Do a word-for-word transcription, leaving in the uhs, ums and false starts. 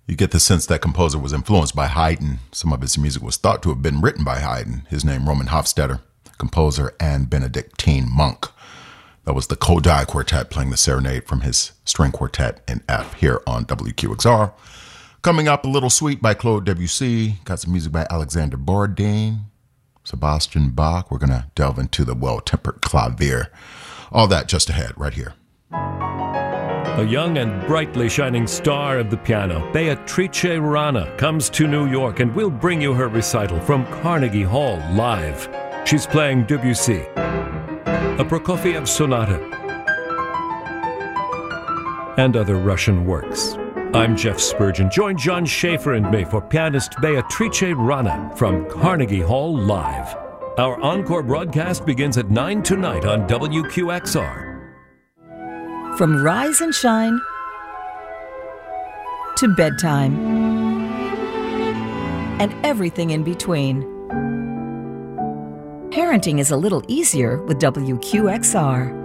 You get the sense that composer was influenced by Haydn. Some of his music was thought to have been written by Haydn. His name, Roman Hofstadter, composer and Benedictine monk. That was the Kodai Quartet playing the Serenade from his string quartet in F here on W Q X R. Coming up, a little suite by Claude Debussy. Got some music by Alexander Borodin, Sebastian Bach. We're going to delve into the well-tempered clavier. All that just ahead, right here. A young and brightly shining star of the piano, Beatrice Rana, comes to New York and will bring you her recital from Carnegie Hall live. She's playing Debussy, a Prokofiev sonata, and other Russian works. I'm Jeff Spurgeon. Join John Schaefer and me for pianist Beatrice Rana from Carnegie Hall live. Our encore broadcast begins at nine tonight on W Q X R. From rise and shine to bedtime and everything in between, parenting is a little easier with W Q X R.